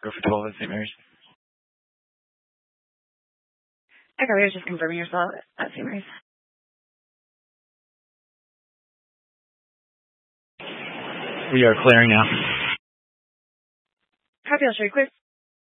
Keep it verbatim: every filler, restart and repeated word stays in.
Go for twelve at Saint Mary's. Okay, we were just confirming your slot at Saint Mary's. We are clearing now. Copy, I'll show you quick.